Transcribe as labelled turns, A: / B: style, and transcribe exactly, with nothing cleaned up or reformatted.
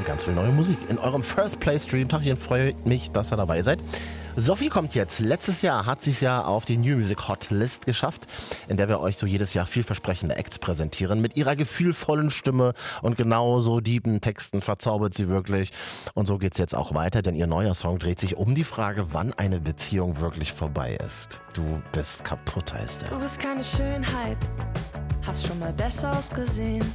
A: und ganz viel neue Musik in eurem First Play Stream. Tagchen, freue mich, dass ihr dabei seid. Sophie kommt jetzt. Letztes Jahr hat sie es ja auf die New Music Hot List geschafft, in der wir euch so jedes Jahr vielversprechende Acts präsentieren. Mit ihrer gefühlvollen Stimme und genauso tiefen Texten verzaubert sie wirklich. Und so geht's jetzt auch weiter, denn ihr neuer Song dreht sich um die Frage, wann eine Beziehung wirklich vorbei ist. Du bist kaputt, heißt er.
B: Du bist keine Schönheit, hast schon mal besser ausgesehen.